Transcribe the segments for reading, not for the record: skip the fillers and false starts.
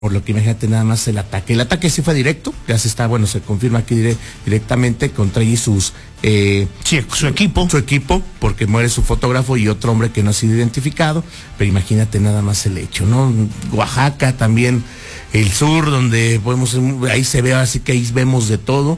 Por lo que imagínate nada más el ataque. El ataque sí fue directo, ya se confirma aquí directamente contra allí su equipo. Su equipo, porque muere su fotógrafo y otro hombre que no ha sido identificado, pero imagínate nada más el hecho, ¿no? Oaxaca también, el sur, donde ahí se ve, así que ahí vemos de todo.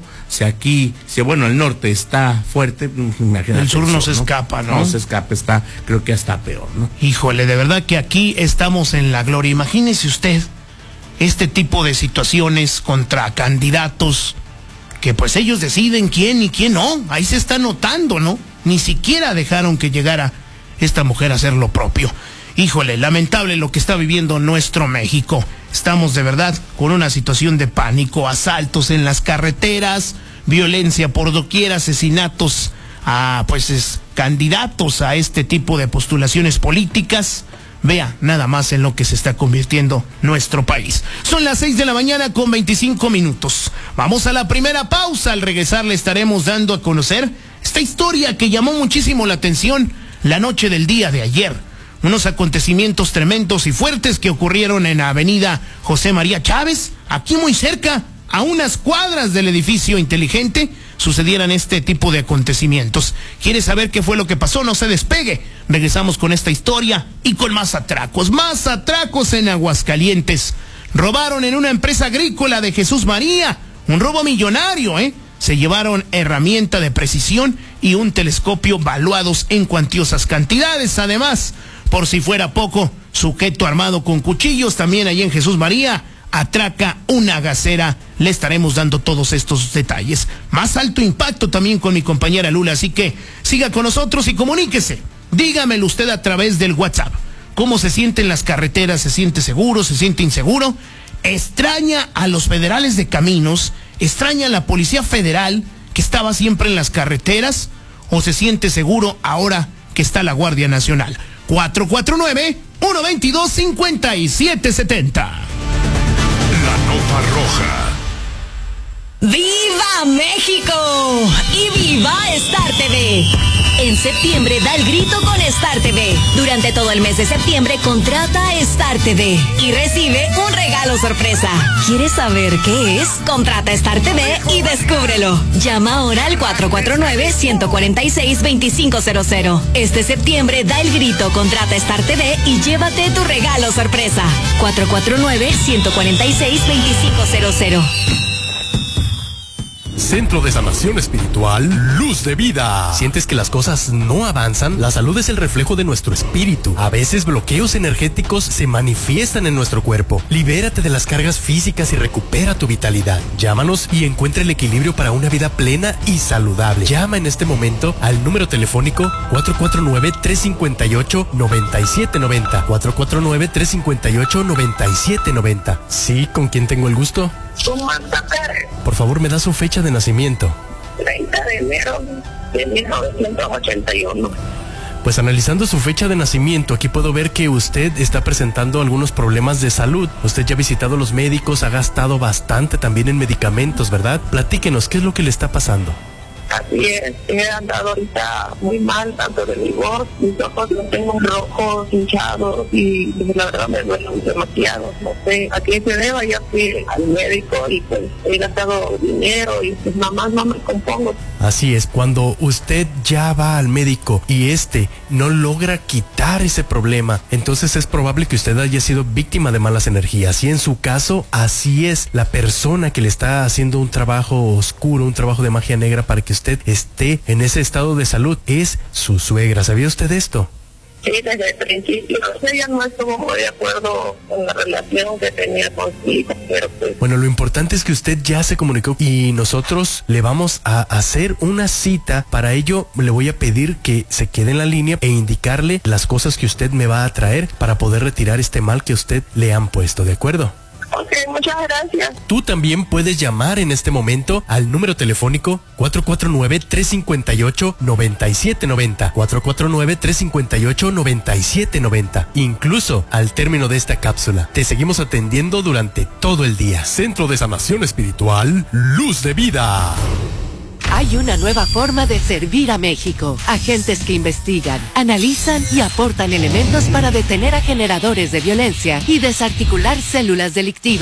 El norte está fuerte, imagínate. El sur no se escapa, ¿no? No se escapa, creo que hasta peor, ¿no? Híjole, de verdad que aquí estamos en la gloria. Imagínese usted este tipo de situaciones contra candidatos que pues ellos deciden quién y quién no. Ahí se está notando, ¿no? Ni siquiera dejaron que llegara esta mujer a hacer lo propio. Híjole, lamentable lo que está viviendo nuestro México. Estamos de verdad con una situación de pánico, asaltos en las carreteras, violencia por doquier, asesinatos a candidatos a este tipo de postulaciones políticas. Vea nada más en lo que se está convirtiendo nuestro país. Son las 6:25 a.m. Vamos a la primera pausa. Al regresar le estaremos dando a conocer esta historia que llamó muchísimo la atención la noche del día de ayer. Unos acontecimientos tremendos y fuertes que ocurrieron en la avenida José María Chávez, aquí muy cerca, a unas cuadras del edificio Inteligente, sucedieran este tipo de acontecimientos. ¿Quieres saber qué fue lo que pasó? No se despegue. Regresamos con esta historia y con más atracos. Más atracos en Aguascalientes. Robaron en una empresa agrícola de Jesús María. Un robo millonario, ¿eh? Se llevaron herramienta de precisión y un telescopio valuados en cuantiosas cantidades. Además, por si fuera poco, sujeto armado con cuchillos también allí en Jesús María atraca una gasera. Le estaremos dando todos estos detalles. Más alto impacto también con mi compañera Lula, así que siga con nosotros y comuníquese. Dígamelo usted a través del WhatsApp. ¿Cómo se siente en las carreteras? ¿Se siente seguro? ¿Se siente inseguro? ¿Extraña a los federales de caminos? ¿Extraña a la Policía Federal que estaba siempre en las carreteras? ¿O se siente seguro ahora que está la Guardia Nacional? 449-122-5770. La nota roja. ¡Viva México! ¡Y viva Star TV! En septiembre da el grito con Star TV. Durante todo el mes de septiembre contrata a Star TV y recibe un regalo sorpresa. ¿Quieres saber qué es? Contrata a Star TV y descúbrelo. Llama ahora al 449-146-2500. Este septiembre da el grito, contrata a Star TV y llévate tu regalo sorpresa. 449-146-2500. Centro de Sanación Espiritual, Luz de Vida. ¿Sientes que las cosas no avanzan? La salud es el reflejo de nuestro espíritu. A veces bloqueos energéticos se manifiestan en nuestro cuerpo. Libérate de las cargas físicas y recupera tu vitalidad. Llámanos y encuentra el equilibrio para una vida plena y saludable. Llama en este momento al número telefónico 449-358-9790. 449-358-9790. ¿Sí? ¿Con quién tengo el gusto? Por favor, me da su fecha de nacimiento. 30 de enero de 1981. Pues analizando su fecha de nacimiento, aquí puedo ver que usted está presentando algunos problemas de salud. Usted ya ha visitado a los médicos, ha gastado bastante también en medicamentos, ¿verdad? Platíquenos, ¿qué es lo que le está pasando? Así es, he andado ahorita muy mal, tanto de mi voz, mis ojos los tengo rojos, hinchados y la verdad me duelen demasiado. No sé a qué se deba, ya fui al médico y pues he gastado dinero y pues nada más no me compongo. Así es, cuando usted ya va al médico y no logra quitar ese problema, entonces es probable que usted haya sido víctima de malas energías. Y en su caso, así es, la persona que le está haciendo un trabajo oscuro, un trabajo de magia negra para que usted esté en ese estado de salud, es su suegra. ¿Sabía usted esto? Sí, desde el principio. Ella no estuvo muy de acuerdo con la relación que tenía consigo, pero pues... Bueno, lo importante es que usted ya se comunicó y nosotros le vamos a hacer una cita. Para ello, le voy a pedir que se quede en la línea e indicarle las cosas que usted me va a traer para poder retirar este mal que a usted le han puesto, ¿de acuerdo? Ok, muchas gracias. Tú también puedes llamar en este momento al número telefónico 449-358-9790. 449-358-9790. Incluso al término de esta cápsula, te seguimos atendiendo durante todo el día. Centro de Sanación Espiritual, Luz de Vida. Hay una nueva forma de servir a México. Agentes que investigan, analizan y aportan elementos para detener a generadores de violencia y desarticular células delictivas.